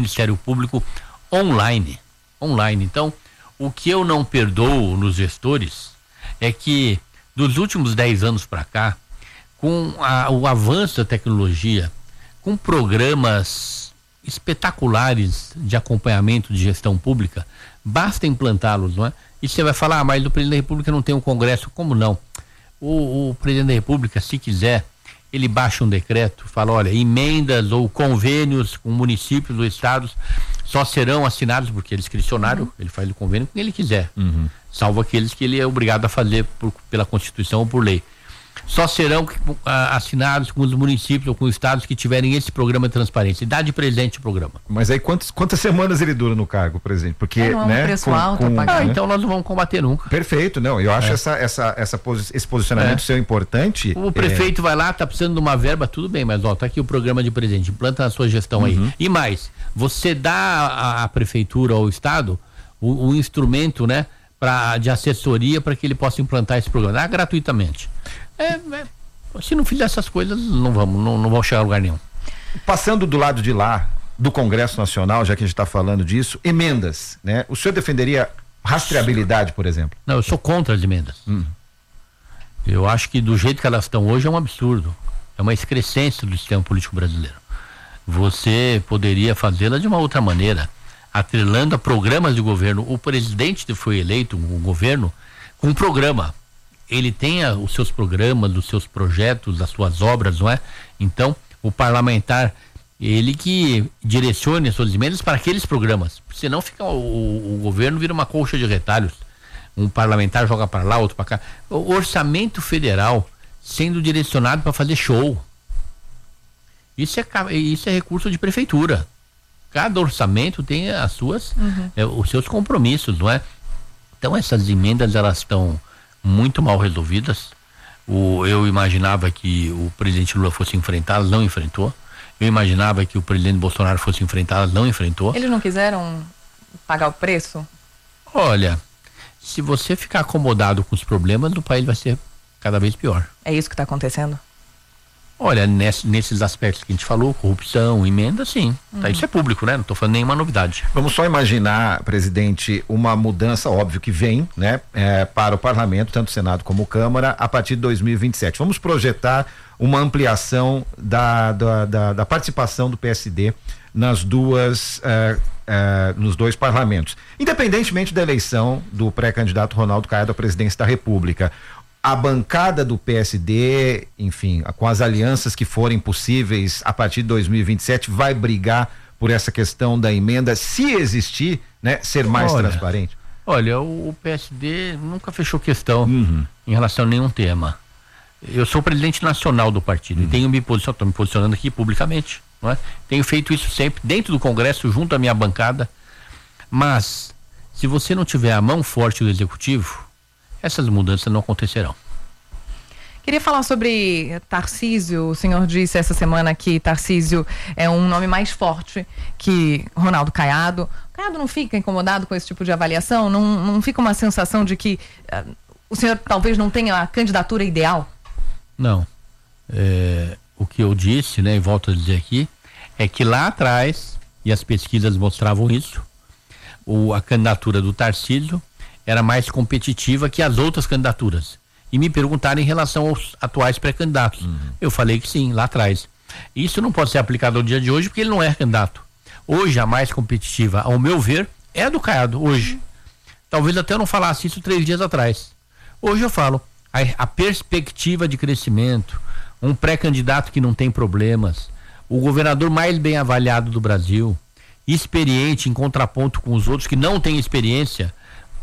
Ministério Público online. Então, o que eu não perdoo nos gestores é que dos últimos 10 anos para cá, com o avanço da tecnologia, com programas espetaculares de acompanhamento de gestão pública, basta implantá-los, não é? E você vai falar, mas o presidente da República não tem um congresso. Como não? O presidente da República, se quiser, ele baixa um decreto, fala, olha, emendas ou convênios com municípios ou estados só serão assinados, porque é discricionário, ele faz o convênio com quem ele quiser, salvo aqueles que ele é obrigado a fazer pela Constituição ou por lei. Só serão assinados com os municípios ou com os estados que tiverem esse programa de transparência. E dá de presente o programa. Mas aí quantas semanas ele dura no cargo, presidente? Porque, não é um preço alto a pagar. Então nós não vamos combater nunca. Perfeito, não. Eu acho esse posicionamento seu importante. O prefeito vai lá, tá precisando de uma verba, tudo bem, mas tá aqui o programa de presente, implanta na sua gestão aí. E mais, você dá à prefeitura ou ao estado o instrumento, né, de assessoria para que ele possa implantar esse programa, dá gratuitamente. Se não fizer essas coisas, não vamos chegar a lugar nenhum. Passando do lado de lá, do Congresso Nacional, já que a gente está falando disso, emendas, né? O senhor defenderia rastreabilidade, por exemplo? Não, eu sou contra as emendas. Eu acho que do jeito que elas estão hoje é um absurdo. É uma excrescência do sistema político brasileiro. Você poderia fazê-la de uma outra maneira, atrelando a programas de governo. O presidente foi eleito, o governo, com um programa. Ele tem os seus programas, os seus projetos, as suas obras, não é? Então, o parlamentar, ele que direcione as suas emendas para aqueles programas. Senão fica o governo vira uma colcha de retalhos. Um parlamentar joga para lá, outro para cá. O orçamento federal sendo direcionado para fazer show. Isso é recurso de prefeitura. Cada orçamento tem as suas, os seus compromissos, não é? Então, essas emendas, elas estão muito mal resolvidas. Eu imaginava que o presidente Lula fosse enfrentá-las, não enfrentou. Eu imaginava que o presidente Bolsonaro fosse enfrentá-las, não enfrentou. Eles não quiseram pagar o preço? Olha, se você ficar acomodado com os problemas, o país vai ser cada vez pior. É isso que está acontecendo? Olha, nesses aspectos que a gente falou, corrupção, emenda, sim. Isso é público, né? Não estou falando nenhuma novidade. Vamos só imaginar, presidente, uma mudança, óbvio que vem, né? Para o parlamento, tanto o Senado como a Câmara, a partir de 2027. Vamos projetar uma ampliação da participação do PSD nos dois parlamentos. Independentemente da eleição do pré-candidato Ronaldo Caiado à presidência da República, a bancada do PSD, enfim, com as alianças que forem possíveis a partir de 2027, vai brigar por essa questão da emenda, se existir, né, ser mais transparente? Olha, o PSD nunca fechou questão em relação a nenhum tema. Eu sou presidente nacional do partido e estou me posicionando aqui publicamente, não é? Tenho feito isso sempre dentro do Congresso, junto à minha bancada, mas se você não tiver a mão forte do Executivo, essas mudanças não acontecerão. Queria falar sobre Tarcísio. O senhor disse essa semana que Tarcísio é um nome mais forte que Ronaldo Caiado. Caiado não fica incomodado com esse tipo de avaliação? Não fica uma sensação de que o senhor talvez não tenha a candidatura ideal? Não. O que eu disse, né, e volto a dizer aqui, é que lá atrás, e as pesquisas mostravam isso, a candidatura do Tarcísio era mais competitiva que as outras candidaturas. E me perguntaram em relação aos atuais pré-candidatos. Eu falei que sim, lá atrás. Isso não pode ser aplicado ao dia de hoje, porque ele não é candidato. Hoje, a mais competitiva, ao meu ver, é a do Caiado, hoje. Talvez até eu não falasse isso 3 dias atrás. Hoje eu falo, a perspectiva de crescimento, um pré-candidato que não tem problemas, o governador mais bem avaliado do Brasil, experiente em contraponto com os outros que não têm experiência,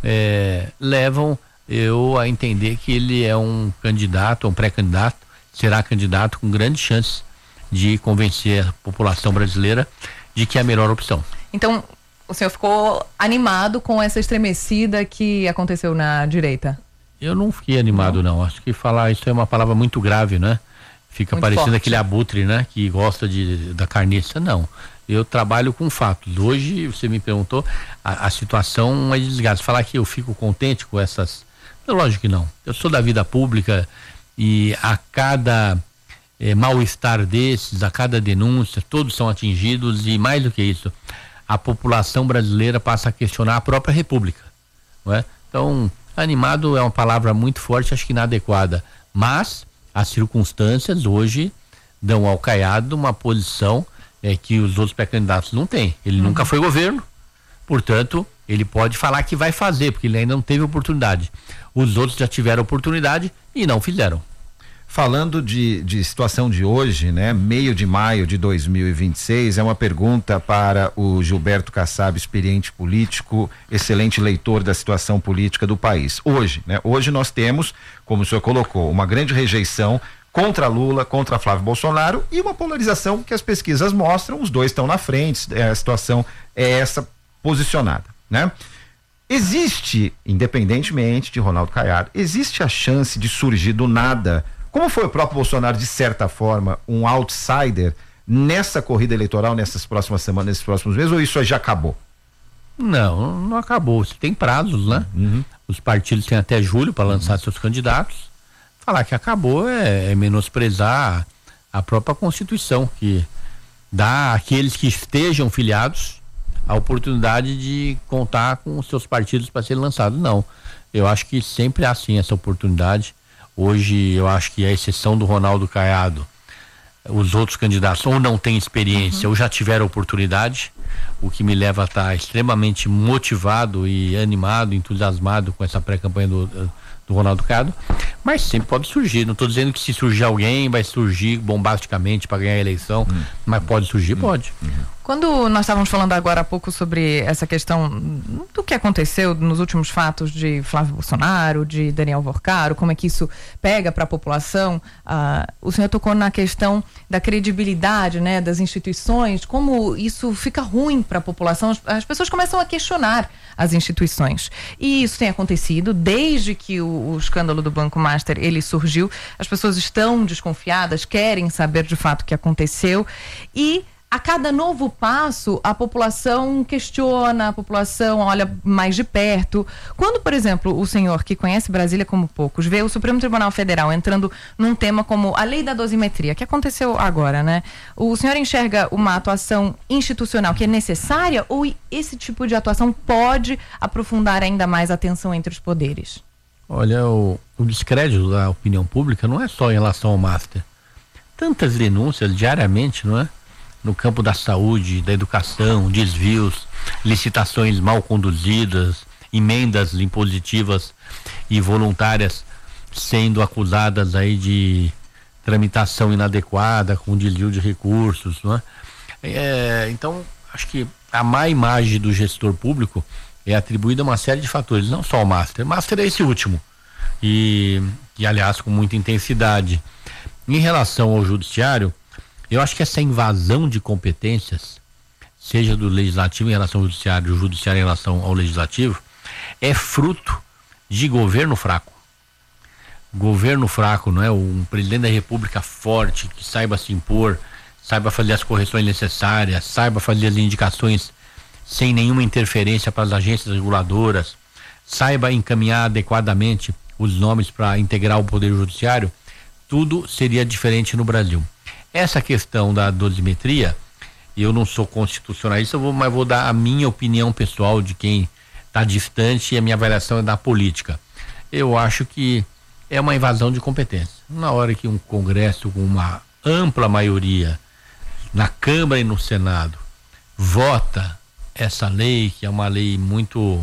levam eu a entender que ele é um candidato, um pré-candidato, será candidato com grande chance de convencer a população brasileira de que é a melhor opção. Então, o senhor ficou animado com essa estremecida que aconteceu na direita? Eu não fiquei animado, não. Acho que falar isso é uma palavra muito grave, né? Fica muito parecendo forte. Aquele abutre, né? Que gosta da carniça. Não. Eu trabalho com fatos. Hoje, você me perguntou, a situação é desgastada. Falar que eu fico contente com essas... Lógico que não. Eu sou da vida pública e a cada mal-estar desses, a cada denúncia, todos são atingidos e mais do que isso, a população brasileira passa a questionar a própria República, não é? Então, animado é uma palavra muito forte, acho que inadequada, mas as circunstâncias hoje dão ao Caiado uma posição que os outros pré-candidatos não têm. Ele nunca foi governo, portanto, ele pode falar que vai fazer, porque ele ainda não teve oportunidade. Os outros já tiveram oportunidade e não fizeram. Falando de situação de hoje, né? Meio de maio de 2026, é uma pergunta para o Gilberto Kassab, experiente político, excelente leitor da situação política do país. Hoje, né? Hoje nós temos, como o senhor colocou, uma grande rejeição contra Lula, contra Flávio Bolsonaro e uma polarização que as pesquisas mostram, os dois estão na frente, a situação é essa posicionada, né? Existe, independentemente de Ronaldo Caiado, existe a chance de surgir do nada, como foi o próprio Bolsonaro, de certa forma, um outsider nessa corrida eleitoral, nessas próximas semanas, nesses próximos meses, ou isso já acabou? Não acabou. Tem prazos, né? Os partidos têm até julho para lançar seus candidatos. Falar que acabou é menosprezar a própria Constituição, que dá àqueles que estejam filiados a oportunidade de contar com os seus partidos para serem lançados. Não. Eu acho que sempre há sim essa oportunidade. Hoje eu acho que a exceção do Ronaldo Caiado, os outros candidatos ou não têm experiência ou já tiveram oportunidade, o que me leva a estar extremamente motivado e animado, entusiasmado com essa pré-campanha do Ronaldo Caiado, mas sempre pode surgir. Não estou dizendo que se surgir alguém vai surgir bombasticamente para ganhar a eleição, mas pode surgir, pode. Quando nós estávamos falando agora há pouco sobre essa questão do que aconteceu nos últimos fatos de Flávio Bolsonaro, de Daniel Vorcaro, como é que isso pega para a população, o senhor tocou na questão da credibilidade, né, das instituições, como isso fica ruim para a população, as pessoas começam a questionar as instituições. E isso tem acontecido desde que o escândalo do Banco Master ele surgiu. As pessoas estão desconfiadas, querem saber de fato o que aconteceu e a cada novo passo, a população questiona, a população olha mais de perto. Quando, por exemplo, o senhor, que conhece Brasília como poucos, vê o Supremo Tribunal Federal entrando num tema como a lei da dosimetria, que aconteceu agora, né? O senhor enxerga uma atuação institucional que é necessária ou esse tipo de atuação pode aprofundar ainda mais a tensão entre os poderes? Olha, o descrédito da opinião pública não é só em relação ao Master. Tantas denúncias diariamente, não é? No campo da saúde, da educação, desvios, licitações mal conduzidas, emendas impositivas e voluntárias sendo acusadas aí de tramitação inadequada, com desvio de recursos, não é? Então, acho que a má imagem do gestor público é atribuída a uma série de fatores, não só ao Master. Master é esse último e aliás com muita intensidade. Em relação ao judiciário, eu acho que essa invasão de competências, seja do legislativo em relação ao judiciário, do judiciário em relação ao legislativo, é fruto de governo fraco. Governo fraco, não é? Um presidente da República forte, que saiba se impor, saiba fazer as correções necessárias, saiba fazer as indicações sem nenhuma interferência para as agências reguladoras, saiba encaminhar adequadamente os nomes para integrar o Poder Judiciário, tudo seria diferente no Brasil. Essa questão da dosimetria, eu não sou constitucionalista, mas vou dar a minha opinião pessoal de quem está distante e a minha avaliação é da política. Eu acho que é uma invasão de competência. Na hora que um Congresso com uma ampla maioria na Câmara e no Senado vota essa lei, que é uma lei muito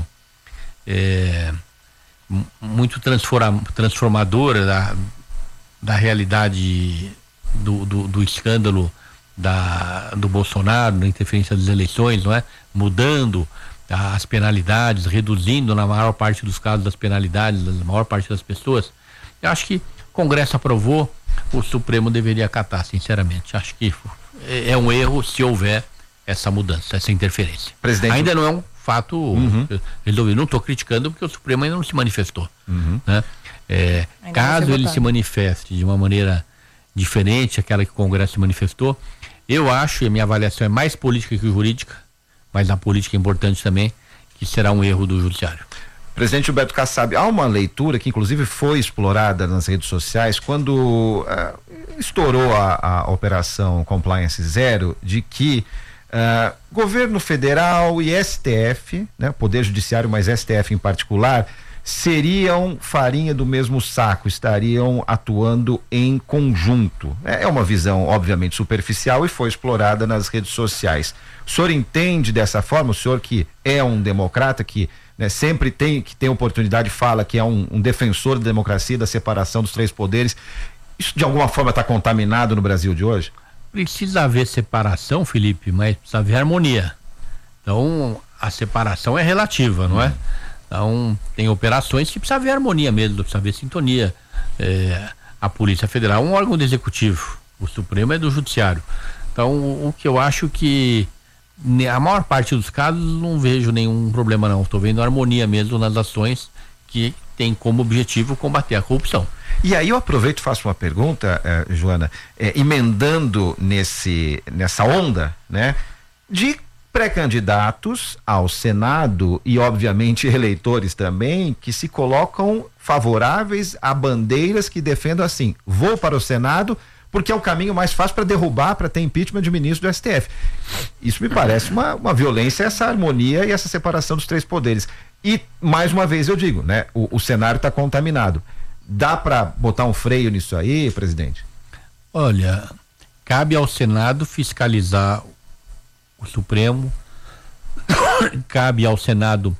transformadora da realidade do escândalo do Bolsonaro, da interferência das eleições, não é? Mudando as penalidades, reduzindo na maior parte dos casos as penalidades da maior parte das pessoas. Eu acho que o Congresso aprovou, o Supremo deveria acatar, sinceramente. Acho que é um erro se houver essa mudança, essa interferência. Presidente... Ainda não é um fato resolvido. Não estou criticando porque o Supremo ainda não se manifestou, né? Caso ele se manifeste de uma maneira diferente aquela que o Congresso se manifestou, eu acho, e a minha avaliação é mais política que jurídica, mas na política é importante também, que será um erro do judiciário. Presidente Gilberto Kassab, há uma leitura que inclusive foi explorada nas redes sociais quando estourou a operação Compliance Zero, de que Governo federal e STF, né, Poder Judiciário, mas STF em particular, seriam farinha do mesmo saco, estariam atuando em conjunto. É uma visão, obviamente, superficial e foi explorada nas redes sociais. O senhor entende dessa forma? O senhor que é um democrata, que, né, sempre tem oportunidade, fala que é um defensor da democracia, da separação dos três poderes. Isso de alguma forma está contaminado no Brasil de hoje? Precisa haver separação, Felipe, mas precisa haver harmonia. Então, a separação é relativa, não é? Então, tem operações que precisa haver harmonia mesmo, precisa haver sintonia. A Polícia Federal é um órgão do Executivo, o Supremo é do Judiciário. Então, o que eu acho que a maior parte dos casos não vejo nenhum problema não, estou vendo harmonia mesmo nas ações que tem como objetivo combater a corrupção. E aí eu aproveito e faço uma pergunta, Joana, emendando nessa onda, né, de pré-candidatos ao Senado e obviamente eleitores também que se colocam favoráveis a bandeiras que defendam assim: vou para o Senado porque é o caminho mais fácil para derrubar, para ter impeachment de ministro do STF. Isso me parece uma violência, essa harmonia e essa separação dos três poderes. E mais uma vez eu digo, né, o cenário está contaminado. Dá para botar um freio nisso aí, presidente? Olha, cabe ao Senado fiscalizar o Supremo, cabe ao Senado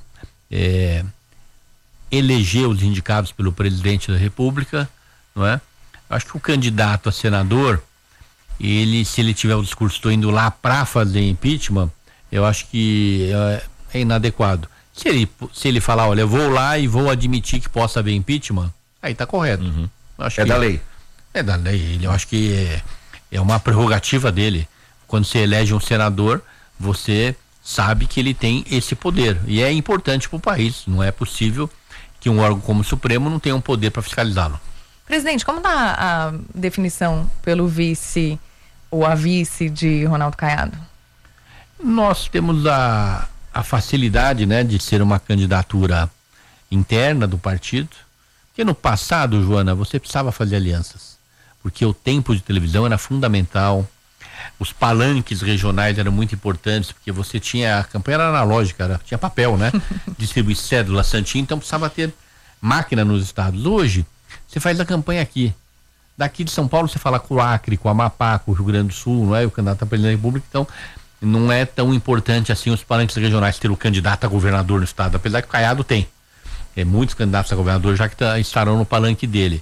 eleger os indicados pelo presidente da República, não é? Acho que o candidato a senador, se ele tiver o discurso, estou indo lá para fazer impeachment, eu acho que é inadequado. Se ele falar, olha, eu vou lá e vou admitir que possa haver impeachment, aí tá correto. Acho que da lei. É da lei. Eu acho que é uma prerrogativa dele. Quando você elege um senador, você sabe que ele tem esse poder. E é importante para o país. Não é possível que um órgão como o Supremo não tenha um poder para fiscalizá-lo. Presidente, como está a definição pelo vice ou a vice de Ronaldo Caiado? Nós temos a facilidade, né, de ser uma candidatura interna do partido. Porque no passado, Joana, você precisava fazer alianças, porque o tempo de televisão era fundamental, os palanques regionais eram muito importantes, porque você tinha, a campanha era analógica, tinha papel, né? Distribuir cédula, santinho, então precisava ter máquina nos estados. Hoje, você faz a campanha aqui. Daqui de São Paulo você fala com o Acre, com o Amapá, com o Rio Grande do Sul, não é? O candidato a presidente da República, então não é tão importante assim os palanques regionais ter o candidato a governador no estado, apesar que o Caiado tem. Muitos candidatos a governador já que estarão no palanque dele.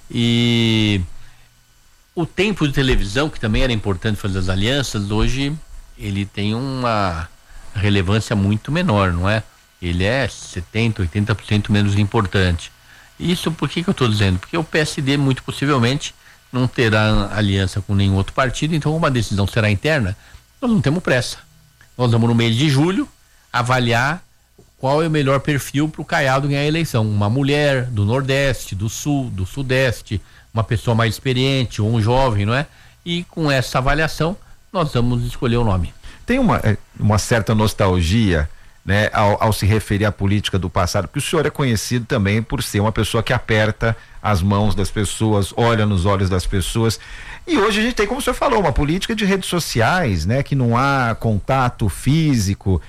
E o tempo de televisão, que também era importante fazer as alianças, hoje ele tem uma relevância muito menor, não é? Ele é 70%, 80% menos importante. Isso por que eu estou dizendo? Porque o PSD muito possivelmente não terá aliança com nenhum outro partido, então uma decisão será interna, nós não temos pressa. Nós vamos no mês de julho avaliar qual é o melhor perfil para o Caiado ganhar a eleição. Uma mulher do Nordeste, do Sul, do Sudeste, uma pessoa mais experiente ou um jovem, não é? E com essa avaliação nós vamos escolher o nome. Tem uma certa nostalgia, né, ao se referir à política do passado, porque o senhor é conhecido também por ser uma pessoa que aperta as mãos das pessoas, olha nos olhos das pessoas, e hoje a gente tem, como o senhor falou, uma política de redes sociais, né, que não há contato físico.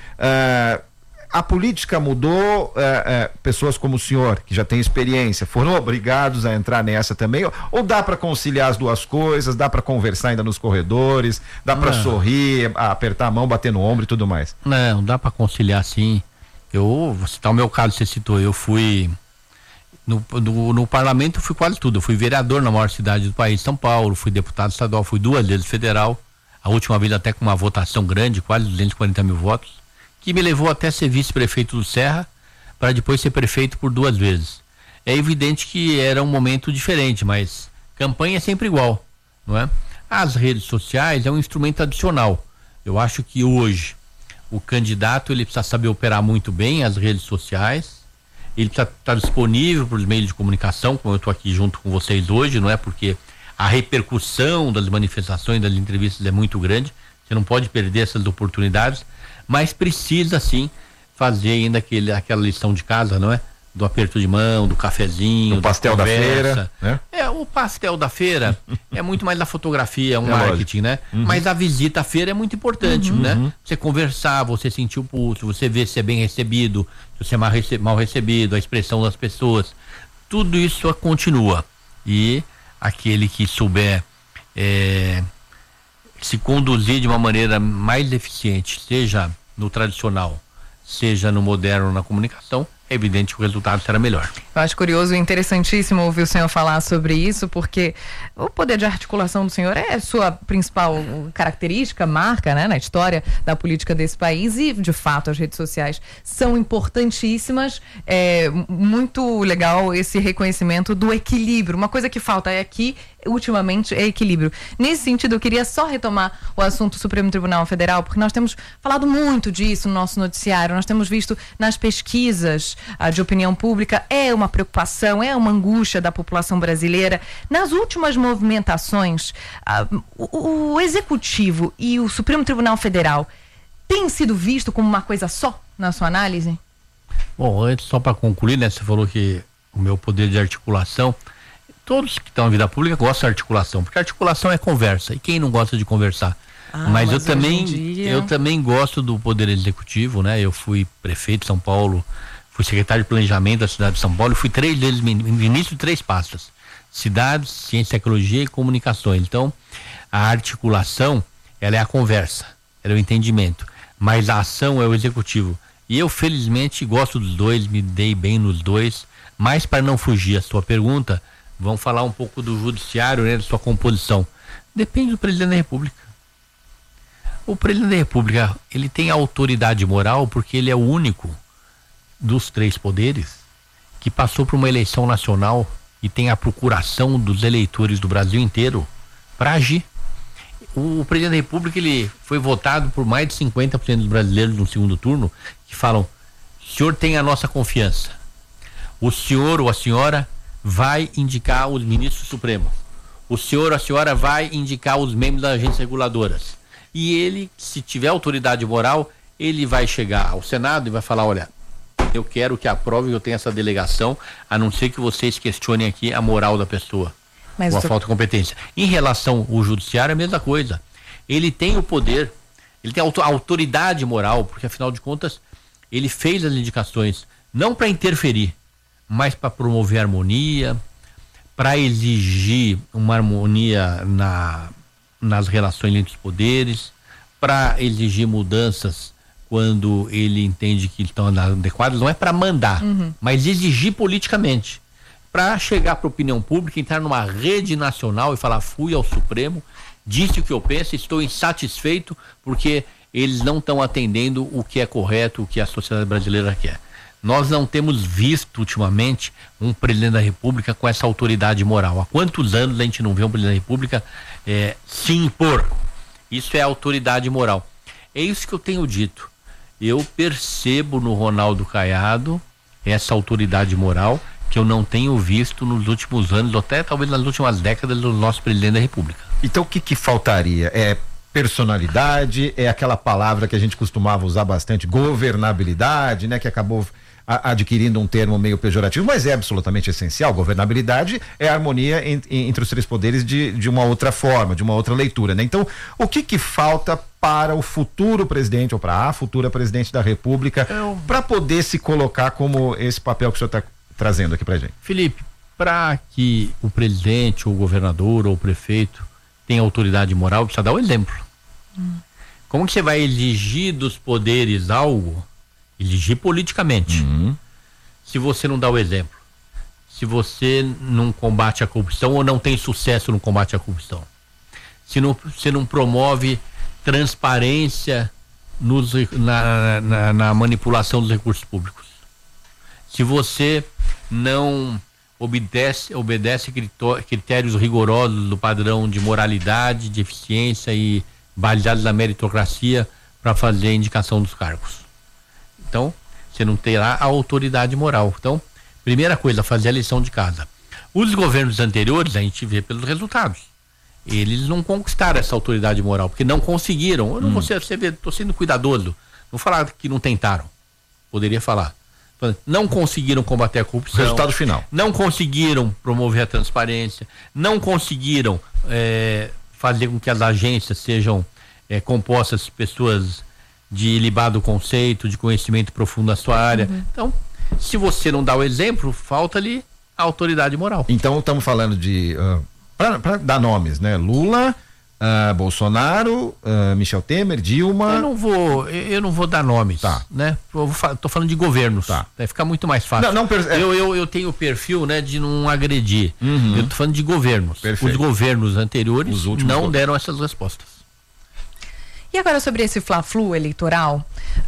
A política mudou, pessoas como o senhor, que já tem experiência, foram obrigados a entrar nessa também, ou dá para conciliar as duas coisas, dá para conversar ainda nos corredores, dá para sorrir, apertar a mão, bater no ombro e tudo mais? Não, dá para conciliar sim. Vou citar o meu caso, você citou, eu fui no parlamento, eu fui quase tudo, eu fui vereador na maior cidade do país, São Paulo, fui deputado estadual, fui 2 vezes federal, a última vez até com uma votação grande, quase 240 mil votos, que me levou até ser vice-prefeito do Serra, para depois ser prefeito por 2 vezes. É evidente que era um momento diferente, mas campanha é sempre igual, não é? As redes sociais é um instrumento adicional. Eu acho que hoje o candidato ele precisa saber operar muito bem as redes sociais, ele precisa estar disponível para os meios de comunicação, como eu estou aqui junto com vocês hoje, não é? Porque a repercussão das manifestações, das entrevistas é muito grande, você não pode perder essas oportunidades, mas precisa sim fazer ainda aquela lição de casa, não é? Do aperto de mão, do cafezinho, do pastel da feira, né? O pastel da feira é muito mais da fotografia, um marketing, né? Mas a visita à feira é muito importante, né? Você conversar, você sentir o pulso, você ver se é bem recebido, se você é mal recebido, a expressão das pessoas. Tudo isso continua. E aquele que souber se conduzir de uma maneira mais eficiente, seja no tradicional, seja no moderno, na comunicação, é evidente que o resultado será melhor. Eu acho curioso e interessantíssimo ouvir o senhor falar sobre isso, porque o poder de articulação do senhor é sua principal característica, marca, né, na história da política desse país, e de fato as redes sociais são importantíssimas. É muito legal esse reconhecimento do equilíbrio. Uma coisa que falta aqui ultimamente é equilíbrio. Nesse sentido, eu queria só retomar o assunto do Supremo Tribunal Federal, porque nós temos falado muito disso no nosso noticiário, nós temos visto nas pesquisas de opinião pública, é uma preocupação, é uma angústia da população brasileira. Nas últimas movimentações, o Executivo e o Supremo Tribunal Federal têm sido visto como uma coisa só, na sua análise? Bom, antes, só para concluir, né, você falou que o meu poder de articulação, todos que estão na vida pública gostam de articulação, porque articulação é conversa, e quem não gosta de conversar? Mas eu também gosto do poder executivo, né? Eu fui prefeito de São Paulo, fui secretário de planejamento da cidade de São Paulo, fui 3 deles no início de 3 pastas: cidades, ciência, tecnologia e comunicações. Então, a articulação, ela é a conversa, ela é o entendimento, mas a ação é o executivo. E eu, felizmente, gosto dos dois, me dei bem nos dois, mas para não fugir à sua pergunta, vamos falar um pouco do judiciário, né, da sua composição. Depende do presidente da República. O presidente da República, ele tem autoridade moral porque ele é o único dos 3 poderes que passou por uma eleição nacional e tem a procuração dos eleitores do Brasil inteiro para agir. O presidente da República, ele foi votado por mais de 50% dos brasileiros no segundo turno, que falam: o senhor tem a nossa confiança, o senhor ou a senhora vai indicar os ministros supremos, o senhor ou a senhora vai indicar os membros das agências reguladoras, e ele, se tiver autoridade moral, ele vai chegar ao Senado e vai falar: olha, eu quero que aprove que eu tenha essa delegação, a não ser que vocês questionem aqui a moral da pessoa, ou a falta de competência. Em relação ao judiciário, é a mesma coisa. Ele tem o poder, ele tem a autoridade moral, porque afinal de contas, ele fez as indicações não para interferir, mas para promover harmonia, para exigir uma harmonia nas relações entre os poderes, para exigir mudanças quando ele entende que estão adequadas, não é para mandar, mas exigir politicamente, para chegar para a opinião pública, entrar numa rede nacional e falar: fui ao Supremo, disse o que eu penso, estou insatisfeito porque eles não estão atendendo o que é correto, o que a sociedade brasileira quer. Nós não temos visto ultimamente um presidente da República com essa autoridade moral. Há quantos anos a gente não vê um presidente da República se impor? Isso é autoridade moral. É isso que eu tenho dito. Eu percebo no Ronaldo Caiado essa autoridade moral que eu não tenho visto nos últimos anos, ou até talvez nas últimas décadas, do nosso presidente da República. Então o que faltaria? É personalidade, é aquela palavra que a gente costumava usar bastante, governabilidade, né, que acabou adquirindo um termo meio pejorativo, mas é absolutamente essencial. Governabilidade é a harmonia entre os 3 poderes de uma outra forma, de uma outra leitura, né? Então, o que falta para o futuro presidente ou para a futura presidente da República para poder se colocar como esse papel que o senhor está trazendo aqui pra gente? Felipe, para que o presidente, ou o governador, ou o prefeito tenha autoridade moral, precisa dar o exemplo. Como que você vai exigir dos poderes algo? Exigir politicamente. Se você não dá o exemplo, se você não combate a corrupção ou não tem sucesso no combate à corrupção, se você não promove transparência na manipulação dos recursos públicos, se você não obedece critérios rigorosos do padrão de moralidade, de eficiência e baseados na meritocracia para fazer a indicação dos cargos, então você não terá a autoridade moral. Então, primeira coisa, fazer a lição de casa. Os governos anteriores, a gente vê pelos resultados, eles não conquistaram essa autoridade moral, porque não conseguiram. Eu não você vê, estou sendo cuidadoso, não falar que não tentaram, poderia falar, Não conseguiram combater a corrupção. Resultado final. Não conseguiram promover a transparência. Não conseguiram fazer com que as agências sejam compostas de pessoas de ilibado conceito, de conhecimento profundo da sua área. Então, se você não dá o exemplo, falta-lhe a autoridade moral. Então, estamos falando de, para dar nomes, né? Lula, Bolsonaro, Michel Temer, Dilma. Eu não vou dar nomes, tá, né? Tô falando de governos, tá. Vai ficar muito mais fácil. Eu tenho o perfil, né, de não agredir. Eu tô falando de governos. Perfeito. Os governos anteriores não deram essas respostas. E agora sobre esse fla-flu eleitoral,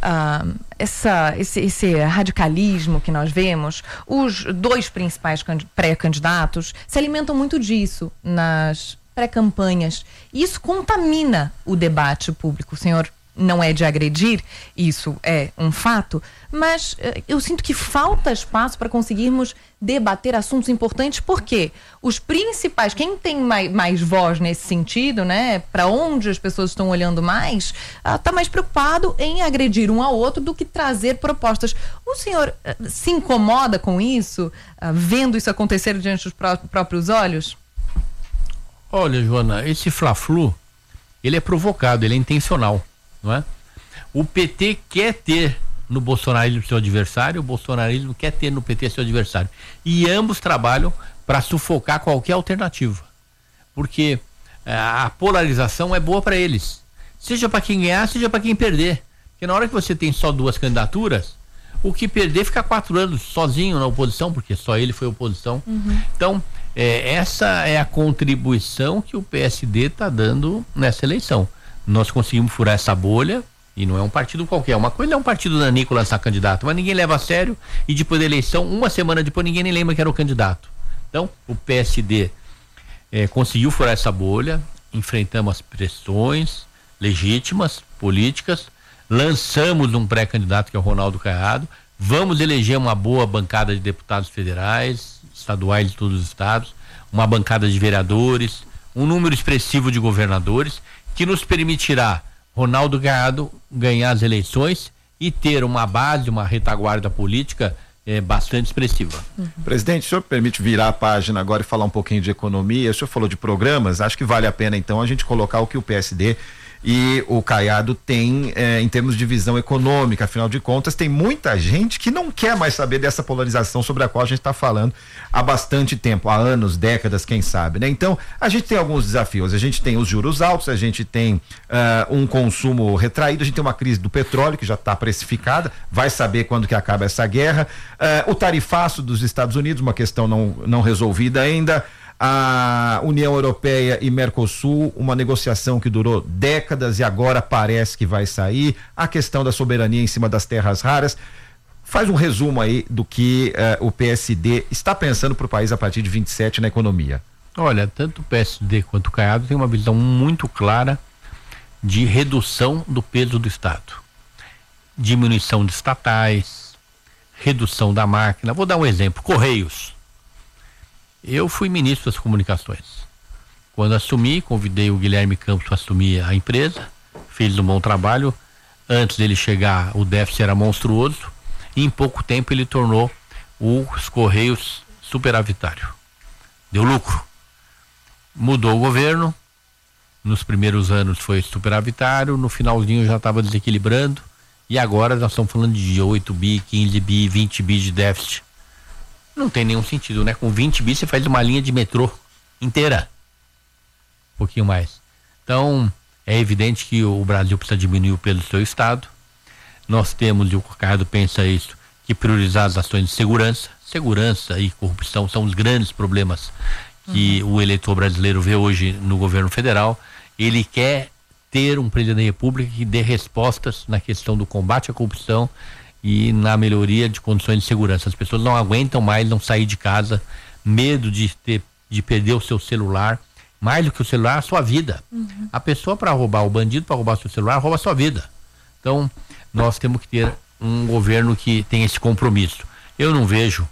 esse radicalismo que nós vemos, os dois principais pré-candidatos se alimentam muito disso nas pré-campanhas. E isso contamina o debate público. O senhor não é de agredir, isso é um fato, mas eu sinto que falta espaço para conseguirmos debater assuntos importantes, porque os principais, quem tem mais voz nesse sentido, né, para onde as pessoas estão olhando mais, está mais preocupado em agredir um ao outro do que trazer propostas. O senhor se incomoda com isso, vendo isso acontecer diante dos próprios olhos? Olha, Joana, esse fla-flu, ele é provocado, ele é intencional, não é? O PT quer ter no bolsonarismo seu adversário, o bolsonarismo quer ter no PT seu adversário. E ambos trabalham para sufocar qualquer alternativa. Porque a polarização é boa para eles. Seja para quem ganhar, seja para quem perder. Porque na hora que você tem só duas candidaturas, o que perder fica 4 anos sozinho na oposição, porque só ele foi oposição. Então, essa é a contribuição que o PSD está dando nessa eleição. Nós conseguimos furar essa bolha, e não é um partido qualquer. Uma coisa é um partido nanico lançar candidato, mas ninguém leva a sério, e depois da eleição, uma semana depois, ninguém nem lembra que era o candidato. Então, o PSD conseguiu furar essa bolha, enfrentamos as pressões legítimas, políticas, lançamos um pré-candidato que é o Ronaldo Caiado, vamos eleger uma boa bancada de deputados federais, estaduais de todos os estados, uma bancada de vereadores, um número expressivo de governadores, que nos permitirá Ronaldo Caiado ganhar as eleições e ter uma base, uma retaguarda política bastante expressiva. Presidente, o senhor permite virar a página agora e falar um pouquinho de economia? O senhor falou de programas, acho que vale a pena então a gente colocar o que o PSD e o Caiado tem em termos de visão econômica. Afinal de contas, tem muita gente que não quer mais saber dessa polarização sobre a qual a gente está falando há bastante tempo, há anos, décadas, quem sabe, né? Então, a gente tem alguns desafios, a gente tem os juros altos, a gente tem um consumo retraído, a gente tem uma crise do petróleo que já está precificada, vai saber quando que acaba essa guerra, o tarifaço dos Estados Unidos, uma questão não resolvida ainda, a União Europeia e Mercosul, uma negociação que durou décadas e agora parece que vai sair, a questão da soberania em cima das terras raras. Faz um resumo aí do que o PSD está pensando para o país a partir de 27 na economia. Olha, tanto o PSD quanto o Caiado tem uma visão muito clara de redução do peso do Estado, diminuição de estatais, redução da máquina. Vou dar um exemplo: Correios. Eu fui ministro das comunicações. Quando assumi, convidei o Guilherme Campos para assumir a empresa, fez um bom trabalho. Antes dele chegar, o déficit era monstruoso, e em pouco tempo ele tornou os Correios superavitário. Deu lucro. Mudou o governo, nos primeiros anos foi superavitário, no finalzinho já estava desequilibrando, e agora nós estamos falando de 8 bi, 15 bi, 20 bi de déficit. Não tem nenhum sentido, né? Com 20 bi você faz uma linha de metrô inteira. Um pouquinho mais. Então, é evidente que o Brasil precisa diminuir o peso do seu Estado. Nós temos, e o Caiado pensa isso, que priorizar as ações de segurança. Segurança e corrupção são os grandes problemas que o eleitor brasileiro vê hoje no governo federal. Ele quer ter um presidente da República que dê respostas na questão do combate à corrupção e na melhoria de condições de segurança. As pessoas não aguentam mais não sair de casa, medo de perder o seu celular, mais do que o celular, a sua vida. A pessoa, para roubar, o bandido para roubar o seu celular, rouba a sua vida. Então, nós temos que ter um governo que tem esse compromisso. Eu não vejo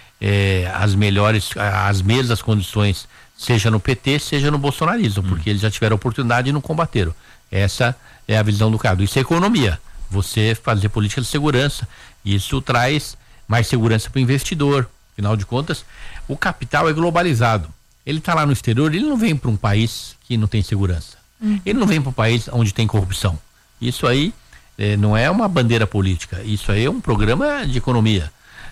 as mesmas condições, seja no PT, seja no bolsonarismo, porque eles já tiveram oportunidade e não combateram. Essa é a visão do Caiado. Isso é economia. Você fazer política de segurança, isso traz mais segurança para o investidor. Afinal de contas, o capital é globalizado. Ele está lá no exterior, ele não vem para um país que não tem segurança. Ele não vem para um país onde tem corrupção. Isso aí não é uma bandeira política, isso aí é um programa de economia.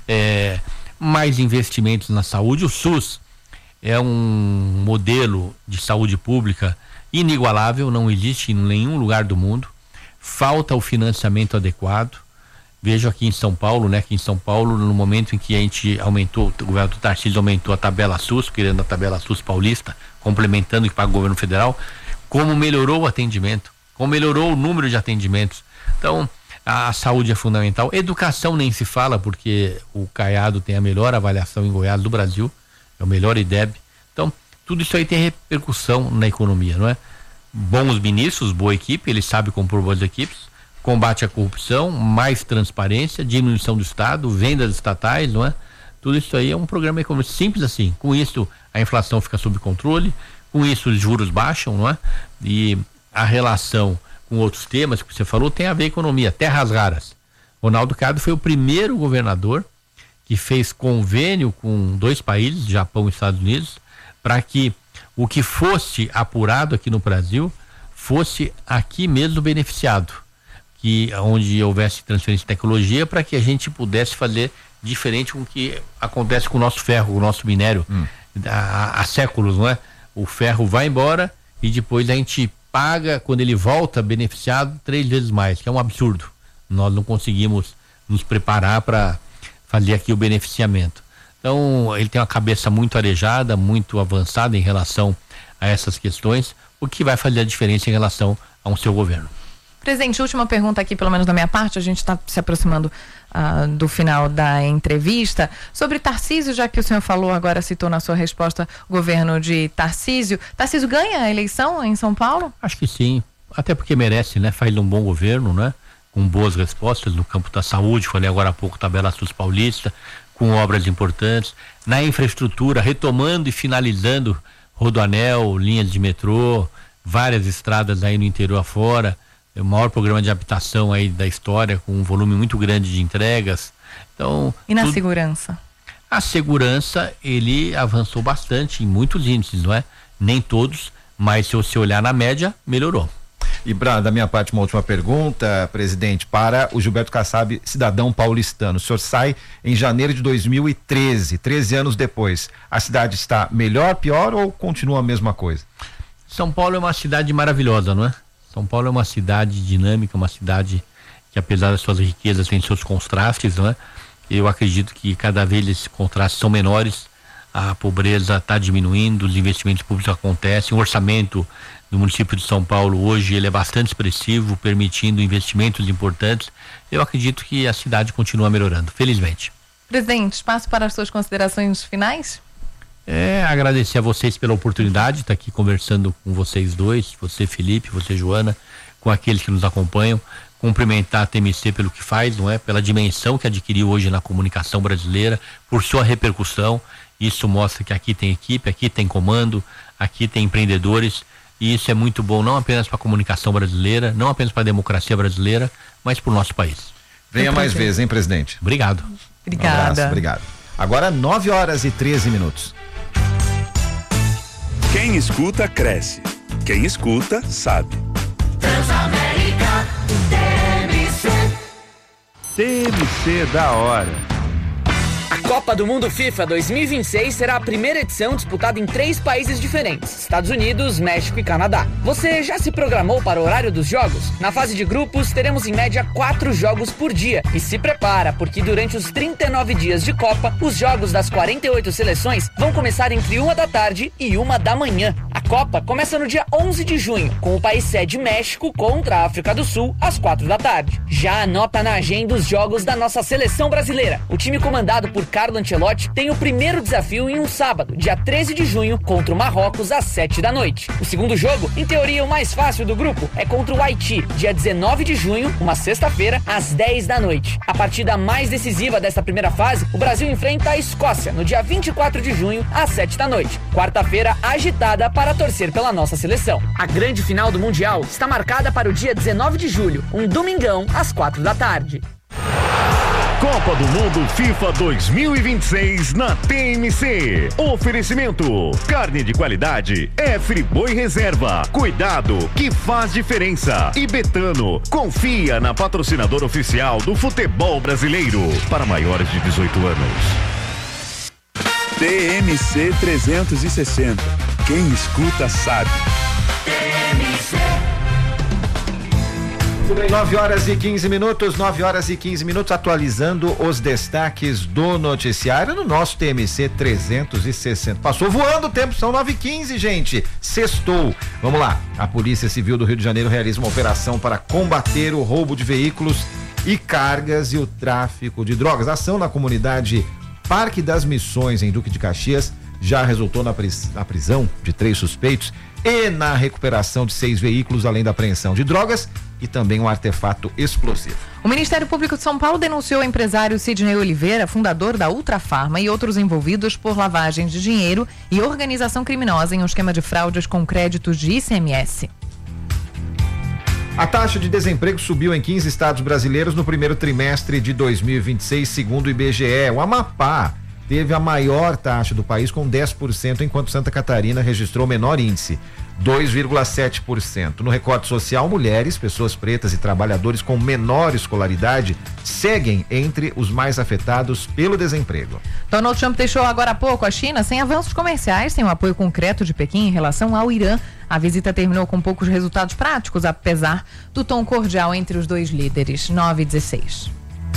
Mais investimentos na saúde. O SUS é um modelo de saúde pública inigualável, não existe em nenhum lugar do mundo. Falta o financiamento adequado. Vejo aqui em São Paulo, né? Que em São Paulo, no momento em que a gente aumentou, o governo do Tarcísio aumentou a tabela SUS, criando a tabela SUS paulista, complementando que paga o governo federal, como melhorou o atendimento, como melhorou o número de atendimentos. Então, a saúde é fundamental. Educação nem se fala, porque o Caiado tem a melhor avaliação em Goiás do Brasil, é o melhor IDEB. Então, tudo isso aí tem repercussão na economia, não é? Bons ministros, boa equipe, ele sabe compor boas equipes, combate à corrupção, mais transparência, diminuição do Estado, vendas estatais, não é? Tudo isso aí é um programa econômico simples assim. Com isso, a inflação fica sob controle, com isso os juros baixam, não é? E a relação com outros temas que você falou tem a ver com economia. Terras raras. Ronaldo Caiado foi o primeiro governador que fez convênio com 2 países, Japão e Estados Unidos, para que o que fosse apurado aqui no Brasil fosse aqui mesmo beneficiado, que onde houvesse transferência de tecnologia, para que a gente pudesse fazer diferente com o que acontece com o nosso ferro, com o nosso minério há séculos, não é? O ferro vai embora e depois a gente paga, quando ele volta beneficiado, 3 vezes mais, que é um absurdo. Nós não conseguimos nos preparar para fazer aqui o beneficiamento. Então, ele tem uma cabeça muito arejada, muito avançada em relação a essas questões, o que vai fazer a diferença em relação ao seu governo. Presidente, última pergunta aqui, pelo menos da minha parte, a gente está se aproximando do final da entrevista. Sobre Tarcísio, já que o senhor falou, agora citou na sua resposta o governo de Tarcísio. Tarcísio ganha a eleição em São Paulo? Acho que sim, até porque merece, né? Faz um bom governo, né? Com boas respostas no campo da saúde, falei agora há pouco, tabela SUS paulista, com obras importantes, na infraestrutura, retomando e finalizando Rodoanel, linhas de metrô, várias estradas aí no interior afora, o maior programa de habitação aí da história, com um volume muito grande de entregas. Então, e na segurança? A segurança, ele avançou bastante em muitos índices, não é? Nem todos, mas se você olhar na média, melhorou. E da minha parte, uma última pergunta, presidente, para o Gilberto Kassab, cidadão paulistano. O senhor sai em janeiro de 2013, 13 anos depois. A cidade está melhor, pior ou continua a mesma coisa? São Paulo é uma cidade maravilhosa, não é? São Paulo é uma cidade dinâmica, uma cidade que, apesar das suas riquezas, tem seus contrastes, não é? Eu acredito que cada vez esses contrastes são menores, a pobreza está diminuindo, os investimentos públicos acontecem, o orçamento do município de São Paulo hoje ele é bastante expressivo, permitindo investimentos importantes. Eu acredito que a cidade continua melhorando, felizmente. Presidente, espaço para as suas considerações finais? Agradecer a vocês pela oportunidade de estar aqui conversando com vocês dois, você Felipe, você Joana, com aqueles que nos acompanham, cumprimentar a TMC pelo que faz, não é? Pela dimensão que adquiriu hoje na comunicação brasileira, por sua repercussão. Isso mostra que aqui tem equipe, aqui tem comando, aqui tem empreendedores, e isso é muito bom, não apenas para a comunicação brasileira, não apenas para a democracia brasileira, mas para o nosso país. Venha mais vezes, hein, presidente? Obrigado. Obrigada. Um abraço, obrigado. Agora 9h13. Quem escuta, cresce. Quem escuta, sabe. Transamérica, TMC da hora. A Copa do Mundo FIFA 2026 será a primeira edição disputada em 3 países diferentes: Estados Unidos, México e Canadá. Você já se programou para o horário dos jogos? Na fase de grupos, teremos em média 4 jogos por dia. E se prepara, porque durante os 39 dias de Copa, os jogos das 48 seleções vão começar entre 1 da tarde e 1 da manhã. A Copa começa no dia 11 de junho, com o país sede México contra a África do Sul, às 4 da tarde. Já anota na agenda os jogos da nossa seleção brasileira. O time comandado por Carlo Ancelotti tem o primeiro desafio em um sábado, dia 13 de junho, contra o Marrocos, às 7 da noite. O segundo jogo, em teoria o mais fácil do grupo, é contra o Haiti, dia 19 de junho, uma sexta-feira, às 10 da noite. A partida mais decisiva desta primeira fase, o Brasil enfrenta a Escócia, no dia 24 de junho, às 7 da noite. Quarta-feira agitada para torcer pela nossa seleção. A grande final do Mundial está marcada para o dia 19 de julho, um domingão, às 4 da tarde. Copa do Mundo FIFA 2026 na TMC. Oferecimento: carne de qualidade é Friboi Reserva. Cuidado que faz diferença. E Betano, confia na patrocinadora oficial do futebol brasileiro. Para maiores de 18 anos. TMC 360. Quem escuta sabe. TMC. 9 horas e 15 minutos, 9 horas e 15 minutos, atualizando os destaques do noticiário no nosso TMC 360. Passou voando o tempo, são 9h15, gente. Sextou. Vamos lá. A Polícia Civil do Rio de Janeiro realiza uma operação para combater o roubo de veículos e cargas e o tráfico de drogas. A ação na comunidade Parque das Missões, em Duque de Caxias, já resultou na prisão de 3 suspeitos e na recuperação de 6 veículos, além da apreensão de drogas e também um artefato explosivo. O Ministério Público de São Paulo denunciou o empresário Sidney Oliveira, fundador da Ultrafarma, e outros envolvidos por lavagem de dinheiro e organização criminosa em um esquema de fraudes com créditos de ICMS. A taxa de desemprego subiu em 15 estados brasileiros no primeiro trimestre de 2026, segundo o IBGE. O Amapá teve a maior taxa do país, com 10%, enquanto Santa Catarina registrou o menor índice, 2,7%. No recorte social, mulheres, pessoas pretas e trabalhadores com menor escolaridade seguem entre os mais afetados pelo desemprego. Donald Trump deixou agora há pouco a China sem avanços comerciais, sem o apoio concreto de Pequim em relação ao Irã. A visita terminou com poucos resultados práticos, apesar do tom cordial entre os dois líderes. 9h16.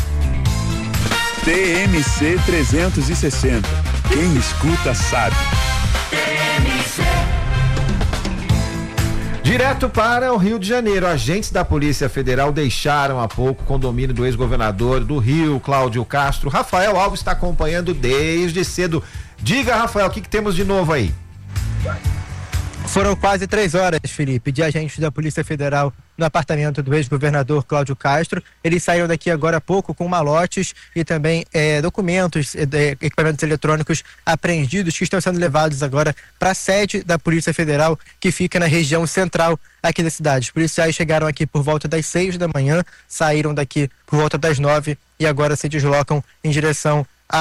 TMC 360. Quem escuta sabe. TMC. Direto para o Rio de Janeiro, agentes da Polícia Federal deixaram há pouco o condomínio do ex-governador do Rio, Cláudio Castro. Rafael Alves está acompanhando desde cedo. Diga, Rafael, o que temos de novo aí? Foram quase 3 horas, Felipe, de agentes da Polícia Federal no apartamento do ex-governador Cláudio Castro. Eles saíram daqui agora há pouco com malotes e também documentos, equipamentos eletrônicos apreendidos que estão sendo levados agora para a sede da Polícia Federal, que fica na região central aqui da cidade. Os policiais chegaram aqui por volta das 6 da manhã, saíram daqui por volta das 9 e agora se deslocam em direção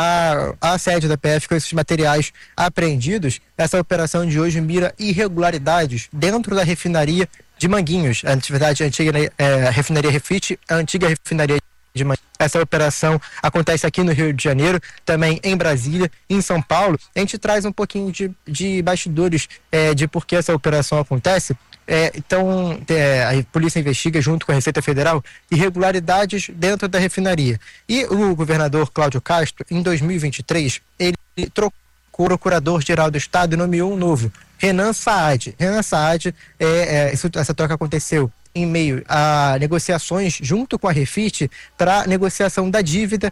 a sede da PF com esses materiais apreendidos. Essa operação de hoje mira irregularidades dentro da refinaria de Manguinhos, na verdade a antiga refinaria Refit, a antiga refinaria de Manguinhos. Essa operação acontece aqui no Rio de Janeiro, também em Brasília, em São Paulo. A gente traz um pouquinho de bastidores de por que essa operação acontece. Então, a polícia investiga junto com a Receita Federal irregularidades dentro da refinaria. E o governador Cláudio Castro, em 2023, ele trocou o procurador-geral do Estado e nomeou um novo, Renan Saad. Renan Saad, essa troca aconteceu em meio a negociações junto com a Refit para negociação da dívida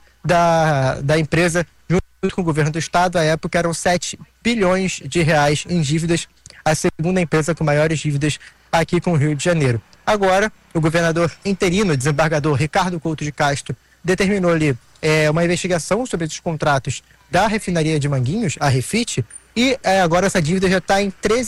da empresa junto com o governo do Estado. À época eram 7 bilhões de reais em dívidas, a segunda empresa com maiores dívidas aqui com o Rio de Janeiro. Agora, o governador interino, desembargador Ricardo Couto de Castro, determinou ali uma investigação sobre esses contratos da refinaria de Manguinhos, a Refit, e agora essa dívida já está em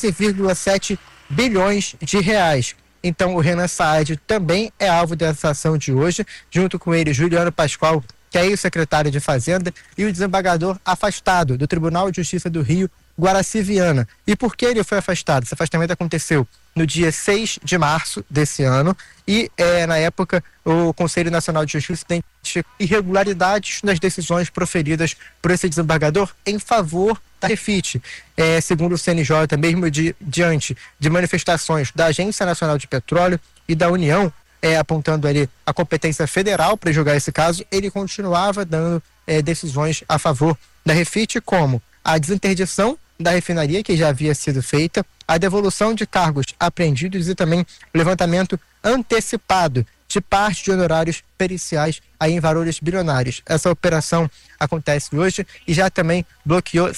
13,7 bilhões de reais. Então o Renan Saad também é alvo dessa ação de hoje, junto com ele Juliano Pascoal, que é o secretário de Fazenda, e o desembargador afastado do Tribunal de Justiça do Rio, Guaraci Viana. E por que ele foi afastado? Esse afastamento aconteceu no dia 6 de março desse ano e, na época, o Conselho Nacional de Justiça identificou irregularidades nas decisões proferidas por esse desembargador em favor da Refit. Segundo o CNJ, mesmo diante de manifestações da Agência Nacional de Petróleo e da União, apontando ali a competência federal para julgar esse caso, ele continuava dando decisões a favor da Refit, como a desinterdição da refinaria, que já havia sido feita, a devolução de cargos apreendidos e também o levantamento antecipado de parte de honorários periciais aí em valores bilionários. Essa operação acontece hoje e já também bloqueou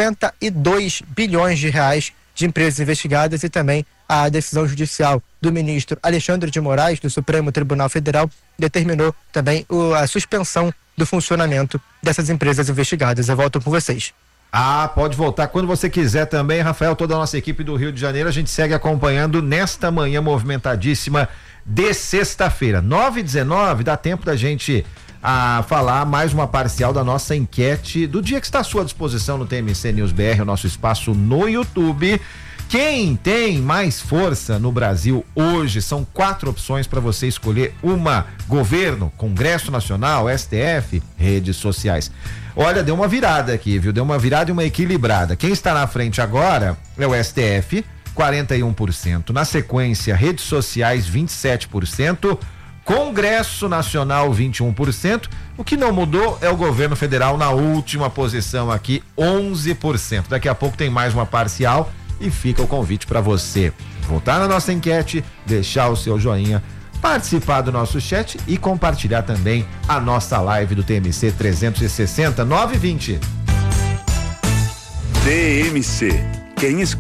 52 bilhões de reais de empresas investigadas e também a decisão judicial do ministro Alexandre de Moraes, do Supremo Tribunal Federal, determinou também a suspensão do funcionamento dessas empresas investigadas. Eu volto com vocês. Pode voltar quando você quiser também, Rafael. Toda a nossa equipe do Rio de Janeiro, a gente segue acompanhando nesta manhã movimentadíssima de sexta-feira, 9h19. Dá tempo da gente a falar mais uma parcial da nossa enquete do dia, que está à sua disposição no TMC News BR, o nosso espaço no YouTube. Quem tem mais força no Brasil hoje? São 4 opções para você escolher uma: governo, Congresso Nacional, STF, redes sociais. Olha, deu uma virada aqui, viu? Deu uma virada e uma equilibrada. Quem está na frente agora é o STF, 41%. Na sequência, redes sociais, 27%. Congresso Nacional, 21%. O que não mudou é o governo federal na última posição aqui, 11%. Daqui a pouco tem mais uma parcial. E fica o convite para você voltar na nossa enquete, deixar o seu joinha, participar do nosso chat e compartilhar também a nossa live do TMC 360 920. TMC. Quem escuta